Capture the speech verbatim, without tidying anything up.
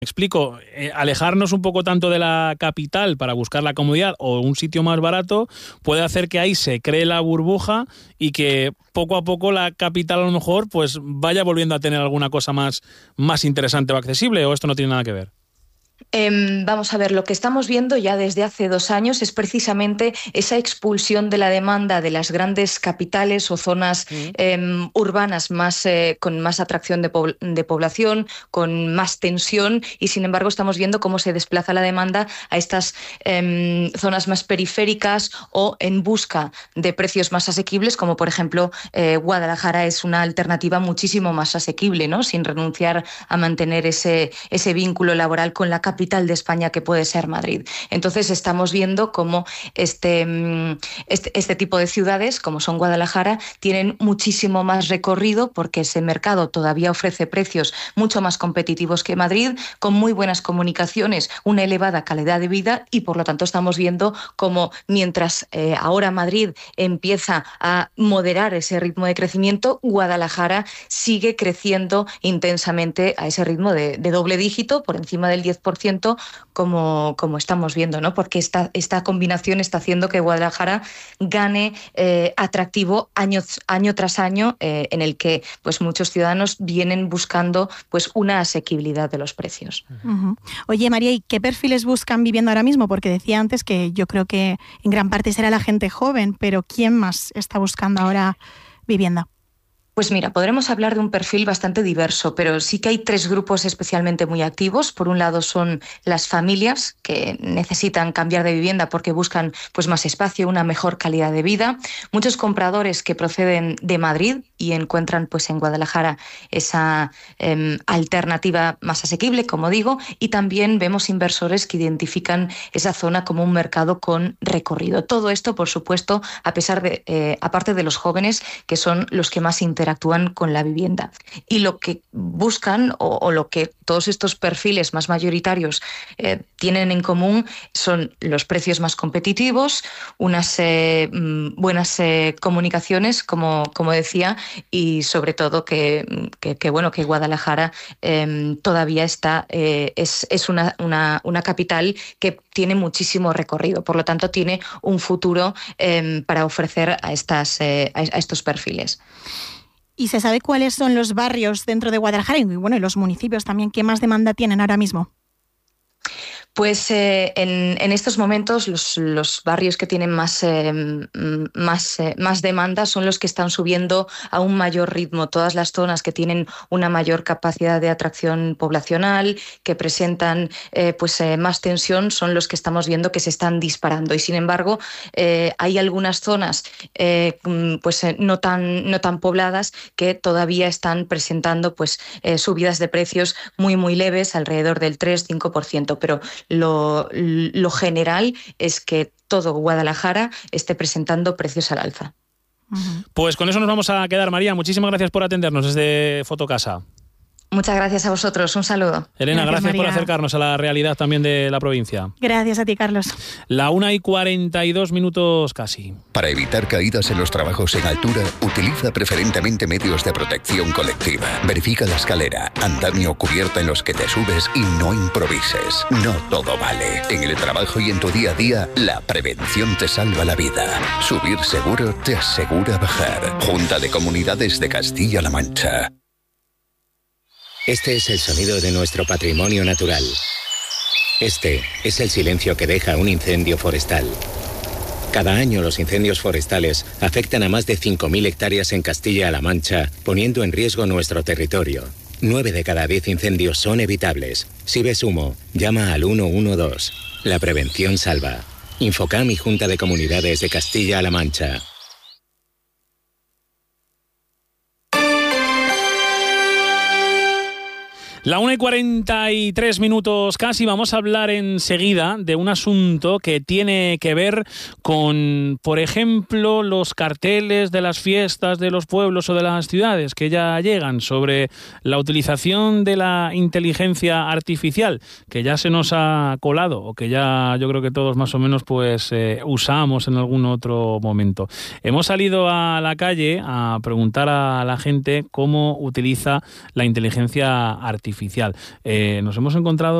Explico, eh, alejarnos un poco tanto de la capital para buscar la comodidad o un sitio más barato puede hacer que ahí se cree la burbuja y que poco a poco la capital a lo mejor pues vaya volviendo a tener alguna cosa más, más interesante o accesible, o esto no tiene nada que ver. Eh, vamos a ver, lo que estamos viendo ya desde hace dos años es precisamente esa expulsión de la demanda de las grandes capitales o zonas mm. eh, urbanas más, eh, con más atracción de, po- de población, con más tensión, y sin embargo estamos viendo cómo se desplaza la demanda a estas eh, zonas más periféricas o en busca de precios más asequibles, como por ejemplo eh, Guadalajara es una alternativa muchísimo más asequible, ¿no? Sin renunciar a mantener ese, ese vínculo laboral con la capital capital de España que puede ser Madrid. Entonces estamos viendo cómo este, este, este tipo de ciudades, como son Guadalajara, tienen muchísimo más recorrido porque ese mercado todavía ofrece precios mucho más competitivos que Madrid, con muy buenas comunicaciones, una elevada calidad de vida, y por lo tanto estamos viendo cómo mientras eh, ahora Madrid empieza a moderar ese ritmo de crecimiento, Guadalajara sigue creciendo intensamente a ese ritmo de, de doble dígito, por encima del diez por ciento, como, como estamos viendo, ¿no? Porque esta, esta combinación está haciendo que Guadalajara gane eh, atractivo año, año tras año, eh, en el que pues, muchos ciudadanos vienen buscando pues, una asequibilidad de los precios. Uh-huh. Oye, María, ¿y qué perfiles buscan vivienda ahora mismo? Porque decía antes que yo creo que en gran parte será la gente joven, pero ¿quién más está buscando ahora vivienda? Pues mira, podremos hablar de un perfil bastante diverso, pero sí que hay tres grupos especialmente muy activos. Por un lado son las familias que necesitan cambiar de vivienda porque buscan pues, más espacio, una mejor calidad de vida. Muchos compradores que proceden de Madrid y encuentran pues, en Guadalajara esa eh, alternativa más asequible, como digo, y también vemos inversores que identifican esa zona como un mercado con recorrido. Todo esto, por supuesto, a pesar de, eh, aparte de los jóvenes, que son los que más interactúan interactúan con la vivienda. Y lo que buscan o, o lo que todos estos perfiles más mayoritarios eh, tienen en común son los precios más competitivos, unas eh, buenas eh, comunicaciones, como, como decía, y sobre todo que, que, que, bueno, que Guadalajara eh, todavía está, eh, es, es una, una, una capital que tiene muchísimo recorrido, por lo tanto tiene un futuro eh, para ofrecer a, estas, eh, a, a estos perfiles. ¿Y se sabe cuáles son los barrios dentro de Guadalajara y, bueno, y los municipios también que más demanda tienen ahora mismo? Pues eh, en, en estos momentos los, los barrios que tienen más, eh, más, eh, más demanda son los que están subiendo a un mayor ritmo. Todas las zonas que tienen una mayor capacidad de atracción poblacional, que presentan eh, pues, eh, más tensión, son los que estamos viendo que se están disparando. Y sin embargo, eh, hay algunas zonas eh, pues, eh, no, tan, no tan pobladas que todavía están presentando pues, eh, subidas de precios muy, muy leves, alrededor del tres a cinco por ciento. Pero Lo, lo general es que todo Guadalajara esté presentando precios al alza. Pues con eso nos vamos a quedar, María. Muchísimas gracias por atendernos desde Fotocasa. Muchas gracias a vosotros, un saludo. Elena, gracias, gracias por María. acercarnos a la realidad también de la provincia. Gracias a ti, Carlos. La una y cuarenta y dos minutos casi. Para evitar caídas en los trabajos en altura, utiliza preferentemente medios de protección colectiva. Verifica la escalera, andamio o cubierta en los que te subes y no improvises. No todo vale. En el trabajo y en tu día a día, la prevención te salva la vida. Subir seguro te asegura bajar. Junta de Comunidades de Castilla-La Mancha. Este es el sonido de nuestro patrimonio natural. Este es el silencio que deja un incendio forestal. Cada año los incendios forestales afectan a más de cinco mil hectáreas en Castilla-La Mancha, poniendo en riesgo nuestro territorio. Nueve de cada diez incendios son evitables. Si ves humo, llama al uno uno dos. La prevención salva. Infocam y Junta de Comunidades de Castilla-La Mancha. La una y cuarenta y tres minutos casi. Vamos a hablar enseguida de un asunto que tiene que ver con, por ejemplo, los carteles de las fiestas de los pueblos o de las ciudades que ya llegan, sobre la utilización de la inteligencia artificial, que ya se nos ha colado o que ya yo creo que todos más o menos pues eh, usamos en algún otro momento. Hemos salido a la calle a preguntar a la gente cómo utiliza la inteligencia artificial. artificial. Eh, nos hemos encontrado